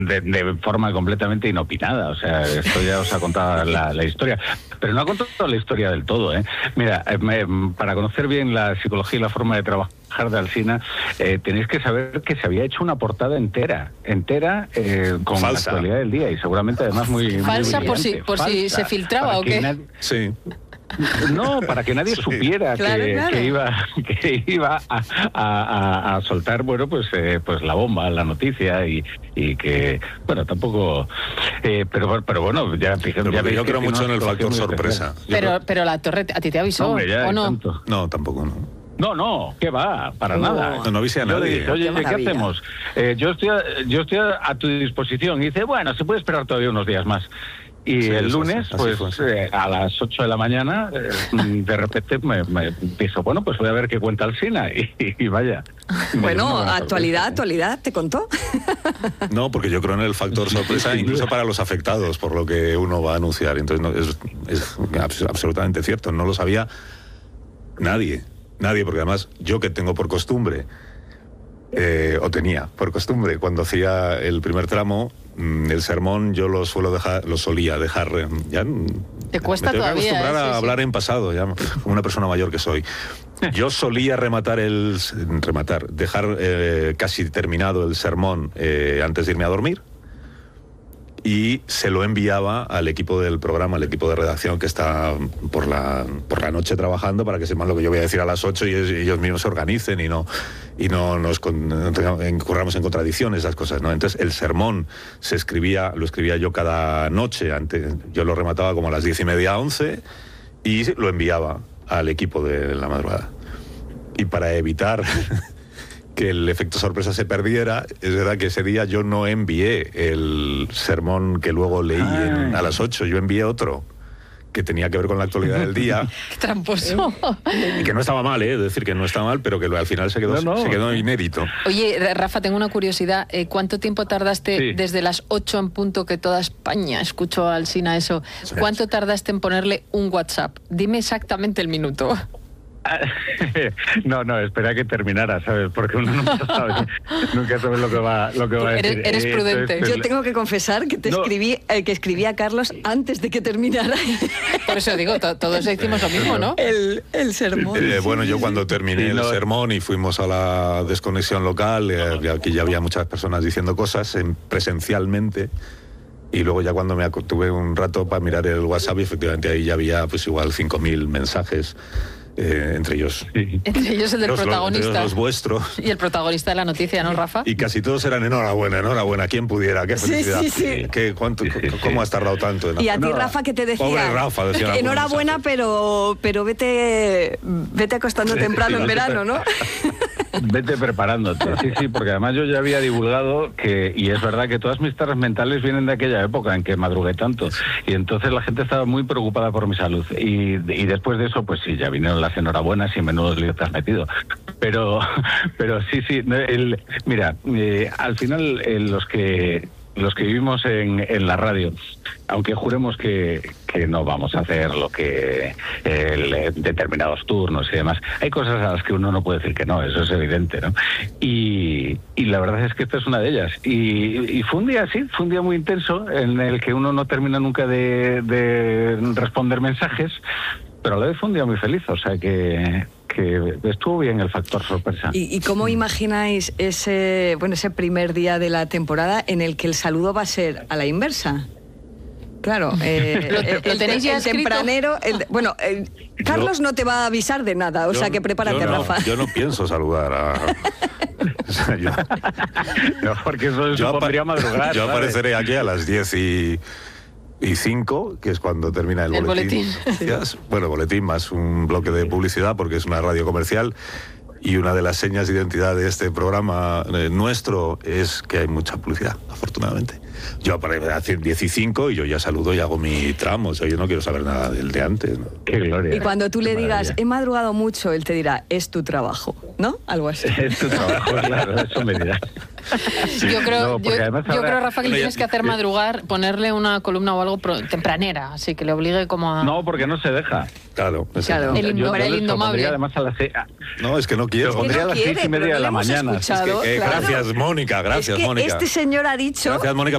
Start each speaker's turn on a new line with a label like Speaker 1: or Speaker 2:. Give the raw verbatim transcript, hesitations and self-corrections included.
Speaker 1: de, de forma completamente inopinada. O sea, esto ya os ha contado la, la historia. Pero no ha contado la historia del todo, ¿eh? Mira, eh, me, para conocer bien la psicología y la forma de trabajar de Alsina, eh, tenéis que saber que se había hecho una portada entera, entera, eh, con
Speaker 2: Falsa.
Speaker 1: la actualidad del día, y seguramente además muy...
Speaker 3: Falsa
Speaker 1: muy
Speaker 3: por si,
Speaker 1: brillante.
Speaker 3: por si
Speaker 1: Falsa,
Speaker 3: se filtraba o qué.
Speaker 1: Nadie,
Speaker 2: Sí.
Speaker 1: no, para que nadie
Speaker 2: Sí.
Speaker 1: supiera
Speaker 3: Claro,
Speaker 1: que,
Speaker 3: claro.
Speaker 1: que iba que iba a, a, a soltar, bueno, pues eh, pues la bomba, la noticia, y, y que, bueno, tampoco... Eh, pero, pero bueno, ya,
Speaker 2: Pero
Speaker 1: ya
Speaker 2: porque yo
Speaker 1: que
Speaker 2: creo
Speaker 1: tiene
Speaker 2: mucho en
Speaker 1: una
Speaker 2: el factor
Speaker 1: psicología muy
Speaker 2: sorpresa.
Speaker 1: especial.
Speaker 2: Yo
Speaker 3: Pero,
Speaker 2: creo-
Speaker 3: pero la torre, ¿a ti te avisó
Speaker 1: Hombre, ya,
Speaker 3: o
Speaker 1: y
Speaker 3: no?
Speaker 1: tanto.
Speaker 2: No, tampoco, no.
Speaker 1: No, no, ¿qué va? Para
Speaker 3: Oh.
Speaker 1: nada.
Speaker 2: No, no avise a
Speaker 1: Yo le
Speaker 2: nadie.
Speaker 1: dije, oye,
Speaker 3: Qué
Speaker 1: ¿qué
Speaker 3: maravilla.
Speaker 1: hacemos? Eh, yo estoy a, yo estoy a, a tu disposición. Y dice, bueno, se puede esperar todavía unos días más. Y
Speaker 2: Sí,
Speaker 1: el
Speaker 2: eso,
Speaker 1: lunes,
Speaker 2: así
Speaker 1: pues
Speaker 2: fue, sí.
Speaker 1: eh, a las ocho de la mañana, eh, de repente me, me dijo, bueno, pues voy a ver qué cuenta Alsina. Y, y vaya. Me dio
Speaker 4: Bueno,
Speaker 1: una buena
Speaker 4: actualidad,
Speaker 1: sorpresa, ¿eh?
Speaker 4: actualidad, ¿te contó?
Speaker 2: No, porque yo creo en el factor sorpresa, incluso para los afectados, por lo que uno va a anunciar. Entonces, no, es, es abs- absolutamente cierto. No lo sabía nadie. Nadie, porque además yo que tengo por costumbre, eh, o tenía por costumbre, cuando hacía el primer tramo, mm, el sermón yo lo suelo dejar, lo solía dejar, eh, ya mm,
Speaker 3: Te cuesta
Speaker 2: me tengo que
Speaker 3: todavía,
Speaker 2: acostumbrar
Speaker 3: ¿eh?
Speaker 2: a
Speaker 3: Sí, sí.
Speaker 2: hablar en pasado, ya, como una persona mayor que soy. Yo solía rematar el rematar, dejar eh, casi terminado el sermón eh, antes de irme a dormir, y se lo enviaba al equipo del programa, al equipo de redacción que está por la, por la noche trabajando, para que sepan lo que yo voy a decir a las ocho y ellos, ellos mismos se organicen y no, y no nos con, no incurramos en contradicciones, esas cosas, ¿no? Entonces el sermón se escribía, lo escribía yo cada noche, antes, yo lo remataba como a las diez y media, once, y lo enviaba al equipo de la madrugada. Y para evitar que el efecto sorpresa se perdiera, es verdad que ese día yo no envié el sermón que luego leí en- a las ocho, yo envié otro que tenía que ver con la actualidad del día
Speaker 3: Qué tramposo.
Speaker 2: y que no estaba mal, ¿eh? Es decir, que no estaba mal, pero que lo- al final se quedó,
Speaker 1: No, no.
Speaker 2: se quedó inédito.
Speaker 3: Oye, Rafa, tengo una curiosidad. Eh, ¿Cuánto tiempo tardaste
Speaker 1: Sí.
Speaker 3: desde las ocho en punto, que toda España escuchó a Alsina eso?
Speaker 2: Sí.
Speaker 3: ¿Cuánto tardaste en ponerle un WhatsApp? Dime exactamente el minuto.
Speaker 1: No, no, espera que terminara, ¿sabes? Porque uno nunca sabe, nunca sabe lo que va, lo que va a
Speaker 3: Eres-
Speaker 1: decir.
Speaker 3: eres
Speaker 1: Eh,
Speaker 3: prudente.
Speaker 1: entonces,
Speaker 4: Yo tengo que confesar que te
Speaker 1: No.
Speaker 4: escribí, eh, que escribí a Carlos antes de que terminara
Speaker 3: Por eso digo, to- todos decimos lo mismo, ¿no?
Speaker 4: el, el sermón.
Speaker 2: Eh, bueno, yo cuando terminé
Speaker 1: Sí,
Speaker 2: el
Speaker 1: no.
Speaker 2: sermón y fuimos a la desconexión local, eh, y aquí ya había muchas personas diciendo cosas en- presencialmente, y luego ya cuando me acu- tuve un rato para mirar el WhatsApp, y efectivamente ahí ya había pues igual cinco mil mensajes, eh, entre ellos
Speaker 1: sí.
Speaker 3: Entre ellos el del
Speaker 2: los, entre
Speaker 3: protagonista.
Speaker 2: ellos los vuestros,
Speaker 3: Y el protagonista de la noticia, ¿no, Rafa?
Speaker 2: y casi todos eran enhorabuena, enhorabuena, ¿quién pudiera? ¡Qué
Speaker 4: Sí,
Speaker 2: felicidad!
Speaker 4: sí, sí.
Speaker 2: ¿Qué, cuánto,
Speaker 1: Sí, sí, sí.
Speaker 2: ¿Cómo has tardado tanto en
Speaker 4: Y a ti,
Speaker 1: No.
Speaker 4: Rafa, que te decía,
Speaker 2: Pobre Rafa, decían algunos
Speaker 4: enhorabuena,
Speaker 2: mensajes.
Speaker 4: pero, pero vete, vete acostando temprano en
Speaker 1: Sí,
Speaker 4: verano, ¿no?
Speaker 1: Vete preparándote, sí, sí, porque además yo ya había divulgado que, y es verdad que todas mis taras mentales vienen de aquella época en que madrugué tanto, y entonces la gente estaba muy preocupada por mi salud, y, y después de eso, pues sí, ya vinieron las enhorabuenas y menudos líos te has metido, pero, pero sí, sí, no, el, mira, eh, al final eh, los que los que vivimos en, en la radio, aunque juremos que, que no vamos a hacer lo que el, eh, determinados turnos y demás, hay cosas a las que uno no puede decir que no, eso es evidente, ¿no? Y, y la verdad es que esta es una de ellas. Y, y fue un día así, fue un día muy intenso en el que uno no termina nunca de, de responder mensajes, pero a la vez fue un día muy feliz, o sea que, que estuvo bien el factor sorpresa.
Speaker 4: ¿Y, y cómo imagináis ese, bueno, ese primer día de la temporada en el que el saludo va a ser a la inversa? Claro, eh,
Speaker 3: ¿Lo-
Speaker 4: el,
Speaker 3: lo tenéis ya
Speaker 4: el
Speaker 3: escrito?
Speaker 4: tempranero, el- bueno, el- Carlos no te va a avisar de nada, o
Speaker 2: Yo-
Speaker 4: sea que prepárate,
Speaker 2: yo no,
Speaker 4: Rafa.
Speaker 2: Yo no pienso saludar a... o sea, yo-
Speaker 1: No, porque eso
Speaker 2: Yo,
Speaker 1: supondría
Speaker 2: apa-
Speaker 1: madrugar.
Speaker 2: yo
Speaker 1: ¿sabes?
Speaker 2: apareceré aquí a las diez y, y cinco, que es cuando termina el,
Speaker 3: El
Speaker 2: boletín.
Speaker 3: boletín.
Speaker 2: Noticias. Bueno, boletín más un bloque de publicidad, porque es una radio comercial, y una de las señas de identidad de este programa eh, nuestro es que hay mucha publicidad, afortunadamente. Yo apareceré a diez y cinco y yo ya saludo y hago mi tramo, o sea, yo no quiero saber nada del de antes, ¿no?
Speaker 1: Qué gloria.
Speaker 4: Y cuando tú le
Speaker 1: Qué
Speaker 4: digas,
Speaker 1: maravilla.
Speaker 4: he madrugado mucho, él te dirá, es tu trabajo, ¿no? Algo así.
Speaker 1: Es tu trabajo, claro, eso me dirá.
Speaker 3: Yo creo,
Speaker 1: No, porque
Speaker 3: yo,
Speaker 1: además
Speaker 3: yo
Speaker 1: ahora-
Speaker 3: creo, Rafa, que le
Speaker 2: Bueno,
Speaker 3: tienes
Speaker 2: ya-
Speaker 3: que hacer
Speaker 2: ya-
Speaker 3: madrugar, ponerle una columna o algo pro- tempranera, así que le obligue como a...
Speaker 1: No, porque no se deja.
Speaker 2: Claro, es-
Speaker 4: Claro.
Speaker 3: El
Speaker 1: Yo- yo
Speaker 3: Hombre, el
Speaker 1: les
Speaker 3: indomable.
Speaker 1: propondría Además a las seis,
Speaker 2: No, es que no quiero.
Speaker 1: Lo pondría a las
Speaker 4: quiere,
Speaker 1: seis y media
Speaker 4: pero
Speaker 1: de
Speaker 4: no
Speaker 1: la
Speaker 4: le hemos
Speaker 1: mañana.
Speaker 4: escuchado.
Speaker 2: Eh,
Speaker 4: Claro.
Speaker 2: Gracias, Mónica, gracias,
Speaker 4: es que
Speaker 2: Mónica.
Speaker 4: este señor ha dicho...
Speaker 2: Gracias, Mónica.